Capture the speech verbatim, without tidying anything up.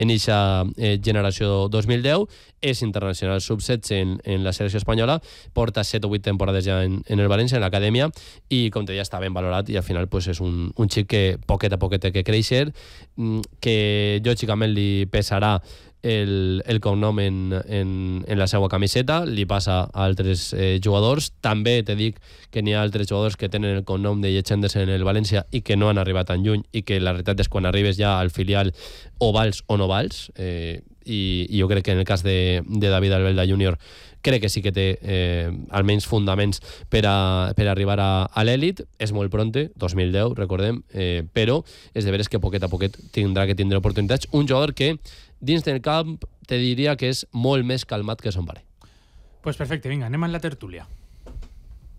en eixa eh, generació dos mil deu, és internacional sub setze en, en la selecció espanyola, porta set o vuit temporades ja en, en el València, en l'acadèmia, i com te deia, està ben valorat, i al final pues, és un, un xic que poquet a poquet té que créixer, que lògicament li pesarà el, el cognom en, en, en la seva camiseta, li passa a altres eh, jugadors. També te dic que n'hi ha altres jugadors que tenen el cognom de llegendes en el València i que no han arribat tan lluny, i que la realitat és quan arribes ja al filial o vals o no vals, eh, i, i jo crec que en el cas de, de David Albelda júnior crec que sí que té eh, almenys fundaments per a, per a arribar a, a l'èlit. És molt pronte, dos mil deu, recordem, eh, però és de veres que poquet a poquet tindrà que tindre oportunitats. Un jugador que dins del camp te diria que és molt més calmat que son pare. Pues perfecte, vinga, anem a la tertúlia.